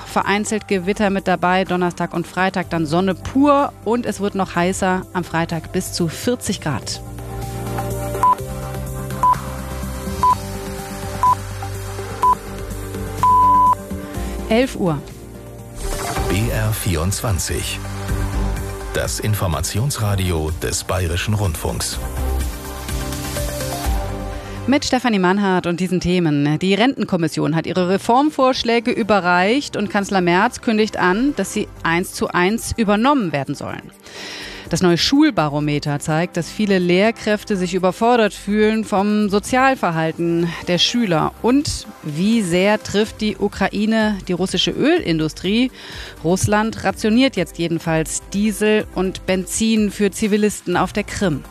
vereinzelt Gewitter mit dabei. Donnerstag und Freitag dann Sonne pur und es wird noch heißer. Am Freitag bis zu 40 Grad. Uhr. BR24. Das Informationsradio des Bayerischen Rundfunks. Mit Stefanie Mannhardt und diesen Themen. Die Rentenkommission hat ihre Reformvorschläge überreicht und Kanzler Merz kündigt an, dass sie 1:1 übernommen werden sollen. Das neue Schulbarometer zeigt, dass viele Lehrkräfte sich überfordert fühlen vom Sozialverhalten der Schüler. Und wie sehr trifft die Ukraine die russische Ölindustrie? Russland rationiert jetzt jedenfalls Diesel und Benzin für Zivilisten auf der Krim.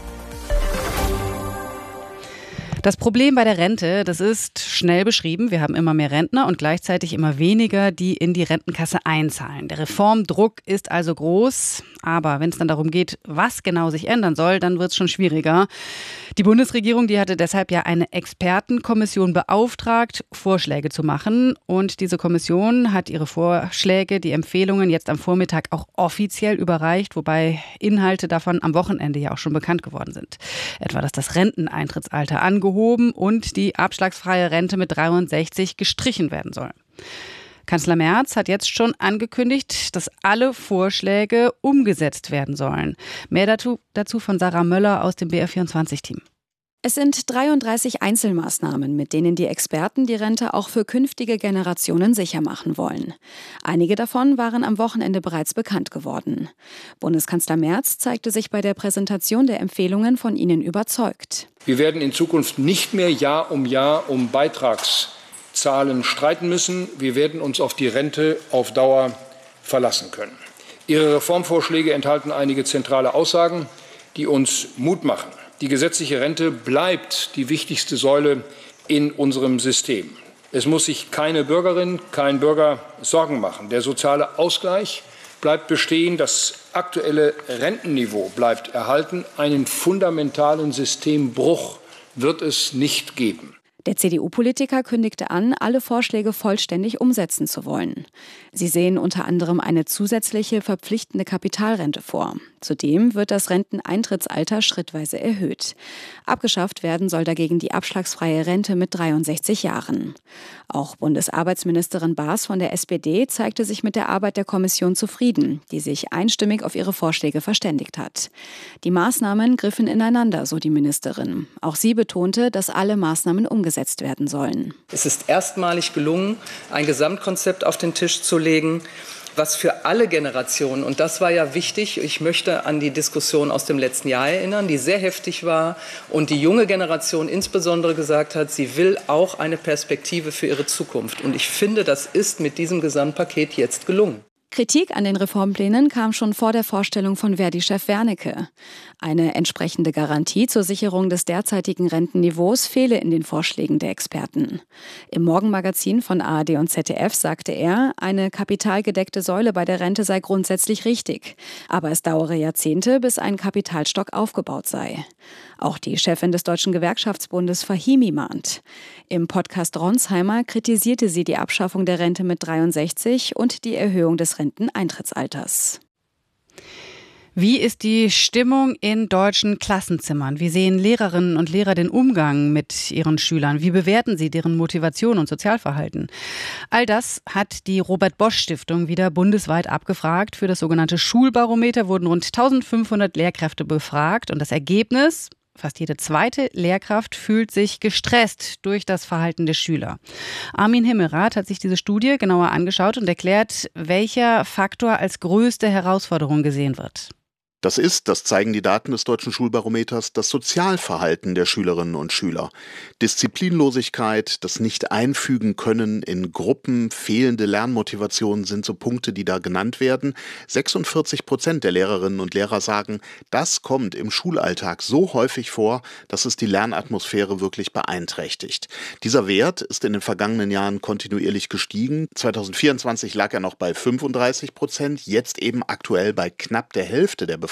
Das Problem bei der Rente, das ist schnell beschrieben. Wir haben immer mehr Rentner und gleichzeitig immer weniger, die in die Rentenkasse einzahlen. Der Reformdruck ist also groß. Aber wenn es dann darum geht, was genau sich ändern soll, dann wird es schon schwieriger. Die Bundesregierung, die hatte deshalb ja eine Expertenkommission beauftragt, Vorschläge zu machen. Und diese Kommission hat ihre Vorschläge, die Empfehlungen jetzt am Vormittag auch offiziell überreicht, wobei Inhalte davon am Wochenende ja auch schon bekannt geworden sind. Etwa, dass das Renteneintrittsalter angehoben und die abschlagsfreie Rente mit 63 gestrichen werden soll. Kanzler Merz hat jetzt schon angekündigt, dass alle Vorschläge umgesetzt werden sollen. Mehr dazu von Sarah Möller aus dem BR24-Team. Es sind 33 Einzelmaßnahmen, mit denen die Experten die Rente auch für künftige Generationen sicher machen wollen. Einige davon waren am Wochenende bereits bekannt geworden. Bundeskanzler Merz zeigte sich bei der Präsentation der Empfehlungen von ihnen überzeugt. Wir werden in Zukunft nicht mehr Jahr um Beitragszahlen streiten müssen. Wir werden uns auf die Rente auf Dauer verlassen können. Ihre Reformvorschläge enthalten einige zentrale Aussagen, die uns Mut machen. Die gesetzliche Rente bleibt die wichtigste Säule in unserem System. Es muss sich keine Bürgerin, kein Bürger Sorgen machen. Der soziale Ausgleich bleibt bestehen, das aktuelle Rentenniveau bleibt erhalten. Einen fundamentalen Systembruch wird es nicht geben. Der CDU-Politiker kündigte an, alle Vorschläge vollständig umsetzen zu wollen. Sie sehen unter anderem eine zusätzliche verpflichtende Kapitalrente vor. Zudem wird das Renteneintrittsalter schrittweise erhöht. Abgeschafft werden soll dagegen die abschlagsfreie Rente mit 63 Jahren. Auch Bundesarbeitsministerin Baas von der SPD zeigte sich mit der Arbeit der Kommission zufrieden, die sich einstimmig auf ihre Vorschläge verständigt hat. Die Maßnahmen griffen ineinander, so die Ministerin. Auch sie betonte, dass alle Maßnahmen umgesetzt werden sollen. Es ist erstmalig gelungen, ein Gesamtkonzept auf den Tisch zu legen, was für alle Generationen, und das war ja wichtig, ich möchte an die Diskussion aus dem letzten Jahr erinnern, die sehr heftig war und die junge Generation insbesondere gesagt hat, sie will auch eine Perspektive für ihre Zukunft. Und ich finde, das ist mit diesem Gesamtpaket jetzt gelungen. Kritik an den Reformplänen kam schon vor der Vorstellung von Verdi-Chef Wernicke. Eine entsprechende Garantie zur Sicherung des derzeitigen Rentenniveaus fehle in den Vorschlägen der Experten. Im Morgenmagazin von ARD und ZDF sagte er, eine kapitalgedeckte Säule bei der Rente sei grundsätzlich richtig. Aber es dauere Jahrzehnte, bis ein Kapitalstock aufgebaut sei. Auch die Chefin des Deutschen Gewerkschaftsbundes Fahimi mahnt. Im Podcast Ronsheimer kritisierte sie die Abschaffung der Rente mit 63 und die Erhöhung des Renteneintrittsalters. Wie ist die Stimmung in deutschen Klassenzimmern? Wie sehen Lehrerinnen und Lehrer den Umgang mit ihren Schülern? Wie bewerten sie deren Motivation und Sozialverhalten? All das hat die Robert-Bosch-Stiftung wieder bundesweit abgefragt. Für das sogenannte Schulbarometer wurden rund 1500 Lehrkräfte befragt. Und das Ergebnis? Fast jede zweite Lehrkraft fühlt sich gestresst durch das Verhalten der Schüler. Armin Himmelrath hat sich diese Studie genauer angeschaut und erklärt, welcher Faktor als größte Herausforderung gesehen wird. Das ist, das zeigen die Daten des Deutschen Schulbarometers, das Sozialverhalten der Schülerinnen und Schüler. Disziplinlosigkeit, das Nicht-Einfügen können in Gruppen, fehlende Lernmotivation sind so Punkte, die da genannt werden. 46% der Lehrerinnen und Lehrer sagen, das kommt im Schulalltag so häufig vor, dass es die Lernatmosphäre wirklich beeinträchtigt. Dieser Wert ist in den vergangenen Jahren kontinuierlich gestiegen. 2024 lag er noch bei 35%, jetzt eben aktuell bei knapp der Hälfte der Befragten.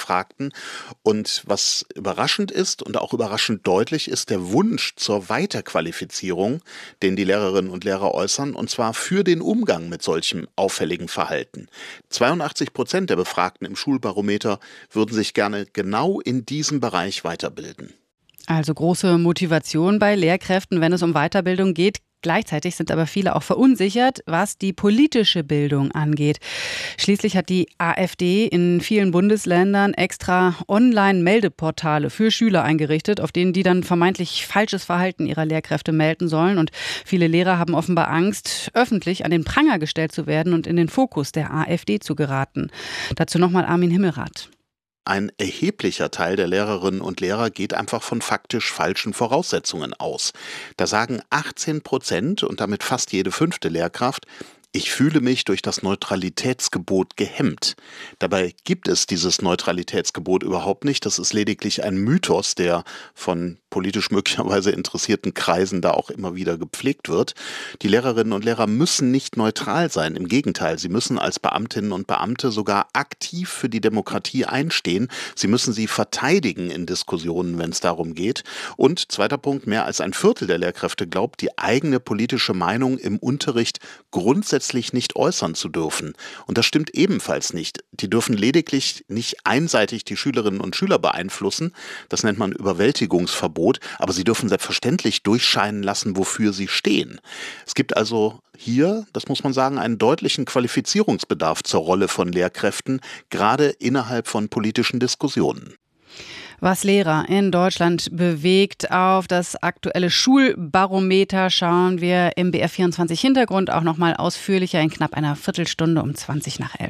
Befragten. Und was überraschend ist und auch überraschend deutlich ist der Wunsch zur Weiterqualifizierung, den die Lehrerinnen und Lehrer äußern, und zwar für den Umgang mit solchem auffälligen Verhalten. 82% der Befragten im Schulbarometer würden sich gerne genau in diesem Bereich weiterbilden. Also große Motivation bei Lehrkräften, wenn es um Weiterbildung geht. Gleichzeitig sind aber viele auch verunsichert, was die politische Bildung angeht. Schließlich hat die AfD in vielen Bundesländern extra Online-Meldeportale für Schüler eingerichtet, auf denen die dann vermeintlich falsches Verhalten ihrer Lehrkräfte melden sollen. Und viele Lehrer haben offenbar Angst, öffentlich an den Pranger gestellt zu werden und in den Fokus der AfD zu geraten. Dazu nochmal Armin Himmelrath. Ein erheblicher Teil der Lehrerinnen und Lehrer geht einfach von faktisch falschen Voraussetzungen aus. Da sagen 18% und damit fast jede 5. Lehrkraft, ich fühle mich durch das Neutralitätsgebot gehemmt. Dabei gibt es dieses Neutralitätsgebot überhaupt nicht. Das ist lediglich ein Mythos, der von politisch möglicherweise interessierten Kreisen da auch immer wieder gepflegt wird. Die Lehrerinnen und Lehrer müssen nicht neutral sein. Im Gegenteil, sie müssen als Beamtinnen und Beamte sogar aktiv für die Demokratie einstehen. Sie müssen sie verteidigen in Diskussionen, wenn es darum geht. Und zweiter Punkt, mehr als ein Viertel der Lehrkräfte glaubt, die eigene politische Meinung im Unterricht grundsätzlich nicht äußern zu dürfen. Und das stimmt ebenfalls nicht. Die dürfen lediglich nicht einseitig die Schülerinnen und Schüler beeinflussen. Das nennt man Überwältigungsverbot. Aber sie dürfen selbstverständlich durchscheinen lassen, wofür sie stehen. Es gibt also hier, das muss man sagen, einen deutlichen Qualifizierungsbedarf zur Rolle von Lehrkräften, gerade innerhalb von politischen Diskussionen. Was Lehrer in Deutschland bewegt, auf das aktuelle Schulbarometer schauen wir im BR24 Hintergrund auch noch mal ausführlicher in knapp einer Viertelstunde um 11:20.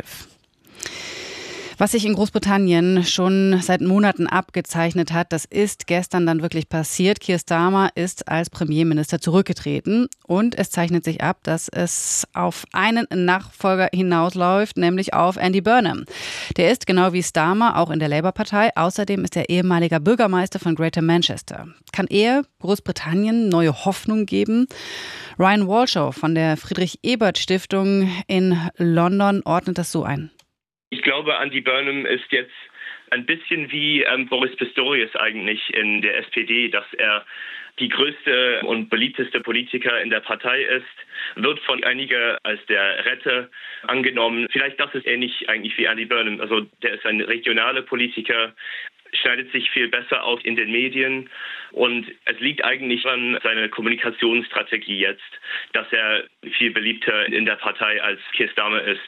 Was sich in Großbritannien schon seit Monaten abgezeichnet hat, das ist gestern dann wirklich passiert. Keir Starmer ist als Premierminister zurückgetreten und es zeichnet sich ab, dass es auf einen Nachfolger hinausläuft, nämlich auf Andy Burnham. Der ist genau wie Starmer auch in der Labour-Partei. Außerdem ist er ehemaliger Bürgermeister von Greater Manchester. Kann er Großbritannien neue Hoffnung geben? Ryan Walshaw von der Friedrich-Ebert-Stiftung in London ordnet das so ein. Ich glaube, Andy Burnham ist jetzt ein bisschen wie Boris Pistorius eigentlich in der SPD, dass er die größte und beliebteste Politiker in der Partei ist, wird von einigen als der Retter angenommen. Vielleicht das ist ähnlich eigentlich wie Andy Burnham. Also der ist ein regionaler Politiker, schneidet sich viel besser aus in den Medien und es liegt eigentlich an seiner Kommunikationsstrategie jetzt, dass er viel beliebter in der Partei als Keir Starmer ist.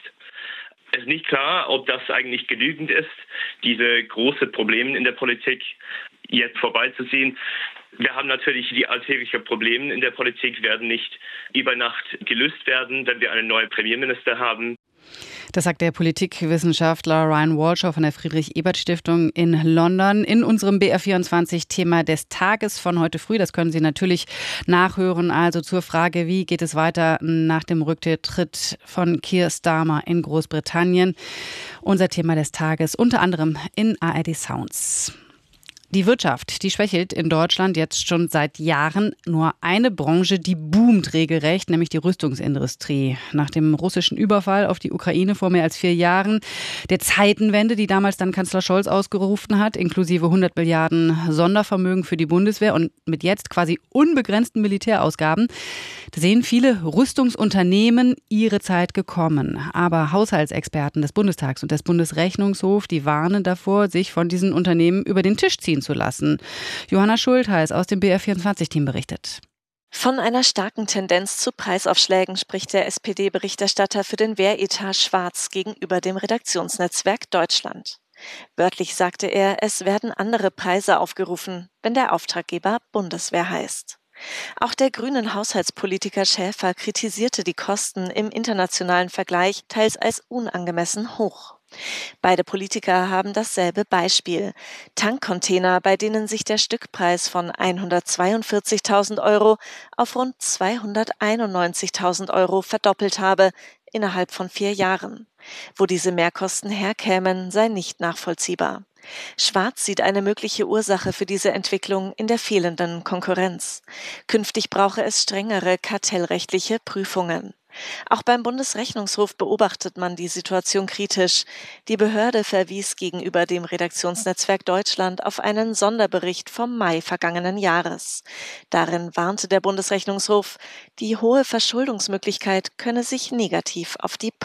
Es ist nicht klar, ob das eigentlich genügend ist, diese großen Probleme in der Politik jetzt vorbeizuziehen. Wir haben natürlich die alltäglichen Probleme in der Politik, werden nicht über Nacht gelöst werden, wenn wir einen neuen Premierminister haben. Das sagt der Politikwissenschaftler Ryan Walshaw von der Friedrich-Ebert-Stiftung in London in unserem BR24-Thema des Tages von heute früh. Das können Sie natürlich nachhören. Also zur Frage, wie geht es weiter nach dem Rücktritt von Keir Starmer in Großbritannien. Unser Thema des Tages unter anderem in ARD Sounds. Die Wirtschaft, die schwächelt in Deutschland jetzt schon seit Jahren. Nur eine Branche, die boomt regelrecht, nämlich die Rüstungsindustrie. Nach dem russischen Überfall auf die Ukraine vor mehr als 4 Jahren, der Zeitenwende, die damals dann Kanzler Scholz ausgerufen hat, inklusive 100 Milliarden Sondervermögen für die Bundeswehr und mit jetzt quasi unbegrenzten Militärausgaben, da sehen viele Rüstungsunternehmen ihre Zeit gekommen. Aber Haushaltsexperten des Bundestags und des Bundesrechnungshofs, die warnen davor, sich von diesen Unternehmen über den Tisch ziehen zu lassen. Johanna Schultheiß aus dem BR24-Team berichtet. Von einer starken Tendenz zu Preisaufschlägen spricht der SPD-Berichterstatter für den Wehretat Schwarz gegenüber dem Redaktionsnetzwerk Deutschland. Wörtlich sagte er, es werden andere Preise aufgerufen, wenn der Auftraggeber Bundeswehr heißt. Auch der grünen Haushaltspolitiker Schäfer kritisierte die Kosten im internationalen Vergleich teils als unangemessen hoch. Beide Politiker haben dasselbe Beispiel. Tankcontainer, bei denen sich der Stückpreis von 142.000 € auf rund 291.000 € verdoppelt habe innerhalb von 4 Jahren. Wo diese Mehrkosten herkämen, sei nicht nachvollziehbar. Schwarz sieht eine mögliche Ursache für diese Entwicklung in der fehlenden Konkurrenz. Künftig brauche es strengere kartellrechtliche Prüfungen. Auch beim Bundesrechnungshof beobachtet man die Situation kritisch. Die Behörde verwies gegenüber dem Redaktionsnetzwerk Deutschland auf einen Sonderbericht vom Mai vergangenen Jahres. Darin warnte der Bundesrechnungshof, die hohe Verschuldungsmöglichkeit könne sich negativ auf die